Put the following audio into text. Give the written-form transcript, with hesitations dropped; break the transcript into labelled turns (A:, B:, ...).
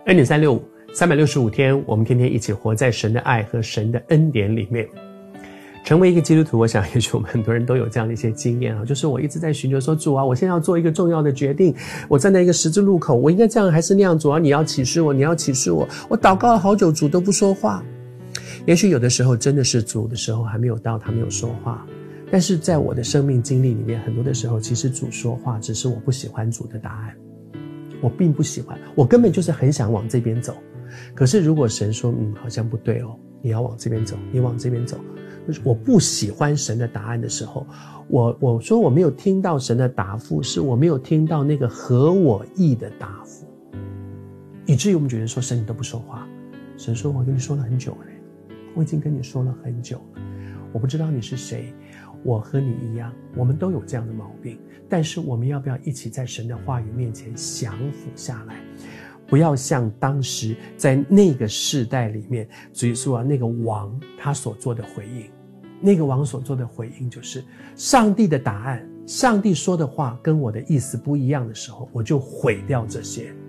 A: 恩典365 365天，我们天天一起活在神的爱和神的恩典里面。成为一个基督徒，我想也许我们很多人都有这样的一些经验啊，就是我一直在寻求说，主啊，我现在要做一个重要的决定，我站在一个十字路口，我应该这样还是那样，主啊，你要启示我，你要启示我。我祷告了好久，主都不说话。也许有的时候真的是主的时候还没有到，他没有说话。但是在我的生命经历里面，很多的时候其实主说话，只是我不喜欢主的答案，我并不喜欢，我根本就是很想往这边走。可是如果神说好像不对哦，你要往这边走，你往这边走，我不喜欢神的答案的时候，我说我没有听到神的答复，是我没有听到那个合我意的答复，以至于我们觉得说，神你都不说话。神说，我跟你说了很久了，我已经跟你说了很久了，我不知道你是谁，我和你一样，我们都有这样的毛病，但是我们要不要一起在神的话语面前降服下来，不要像当时在那个世代里面，主耶稣啊，那个王他所做的回应，那个王所做的回应就是上帝的答案，上帝说的话跟我的意思不一样的时候，我就毁掉这些，